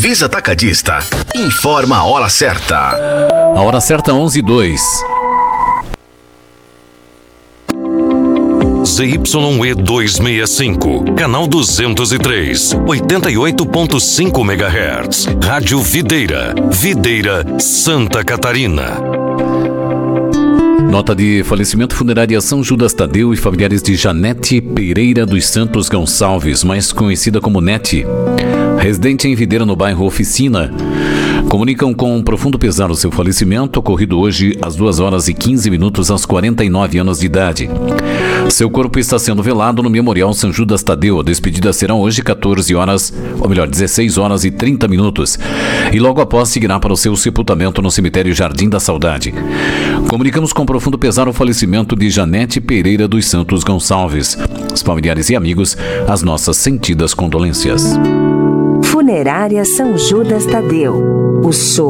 Visa Atacadista. Informa a hora certa. A hora certa 11:02. ZYE 265, canal 203, 88.5 MHz. Rádio Videira, Videira, Santa Catarina. Nota de falecimento: Funerária São Judas Tadeu e familiares de Janete Pereira dos Santos Gonçalves, mais conhecida como Nete, residente em Videira, no bairro Oficina, comunicam com profundo pesar o seu falecimento, ocorrido hoje às 2h15, aos 49 anos de idade. Seu corpo está sendo velado no Memorial São Judas Tadeu. A despedida será hoje 16h30, e logo após seguirá para o seu sepultamento no cemitério Jardim da Saudade. Comunicamos com profundo pesar o falecimento de Janete Pereira dos Santos Gonçalves. Os familiares e amigos, as nossas sentidas condolências. Funerária São Judas Tadeu. O show